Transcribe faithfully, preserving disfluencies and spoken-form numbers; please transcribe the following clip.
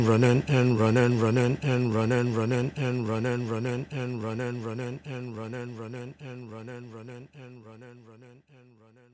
running and running running and running running and running running and running running and running running and running running and running running and running